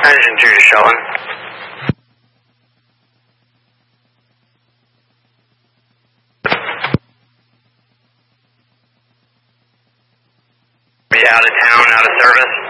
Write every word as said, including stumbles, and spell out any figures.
Engine two to Sheldon. Be out of town, out of service.